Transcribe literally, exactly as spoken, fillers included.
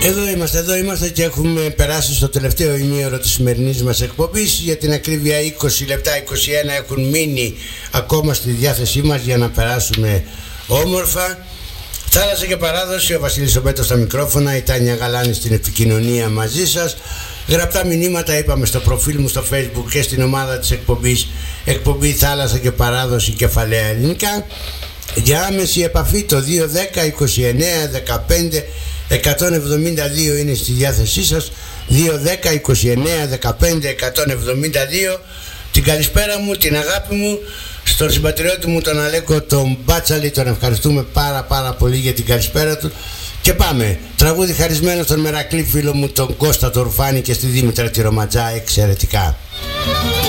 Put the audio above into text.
Εδώ είμαστε, εδώ είμαστε και έχουμε περάσει στο τελευταίο ημίωρο της σημερινής μας εκπομπής. Για την ακρίβεια είκοσι λεπτά, είκοσι ένα έχουν μείνει ακόμα στη διάθεσή μας για να περάσουμε όμορφα. Θάλασσα και παράδοση, ο Βασίλης Ομπέτος στα μικρόφωνα, η Τάνια Γαλάνη στην επικοινωνία μαζί σας. Γραπτά μηνύματα είπαμε στο προφίλ μου στο Facebook και στην ομάδα της εκπομπής, εκπομπή Θάλασσα και Παράδοση κεφαλαία ελληνικά. Για άμεση επαφή το δύο δέκα είκοσι εννέα δεκαπέντε εκατόν εβδομήντα δύο είναι στη διάθεσή σας. Δύο δέκα είκοσι εννέα δεκαπέντε εκατόν εβδομήντα δύο. Την καλησπέρα μου, την αγάπη μου στον συμπατριώτη μου τον Αλέκο τον Μπάτσαλη. Τον ευχαριστούμε πάρα πάρα πολύ για την καλησπέρα του. Και πάμε, τραγούδι χαρισμένο στον Μερακλή φίλο μου τον Κώστα τον Ρουφάνη και στη Δήμητρα τη Ρωματζά, εξαιρετικά.